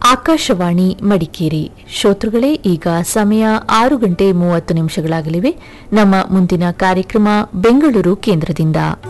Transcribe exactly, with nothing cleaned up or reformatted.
ಆಕಾಶವಾಣಿ ಮಡಿಕೇರಿ ಶ್ರೋತೃಗಳೇ, ಈಗ ಸಮಯ ಆರು ಗಂಟೆ ಮೂವತ್ತು ನಿಮಿಷಗಳಾಗಲಿವೆ. ನಮ್ಮ ಮುಂದಿನ ಕಾರ್ಯಕ್ರಮ ಬೆಂಗಳೂರು ಕೇಂದ್ರದಿಂದ.